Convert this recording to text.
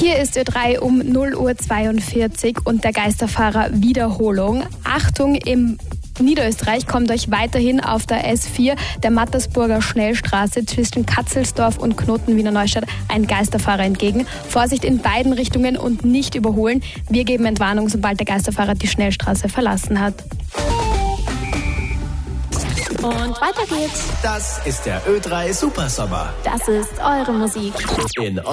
Hier ist Ö3 um 0:42 Uhr und der Geisterfahrer Wiederholung. Achtung, im Niederösterreich kommt euch weiterhin auf der S4, der Mattersburger Schnellstraße zwischen Katzelsdorf und Knoten Wiener Neustadt ein Geisterfahrer entgegen. Vorsicht in beiden Richtungen und nicht überholen. Wir geben Entwarnung, sobald der Geisterfahrer die Schnellstraße verlassen hat. Und weiter geht's. Das ist der Ö3 Supersommer. Das ist eure Musik. In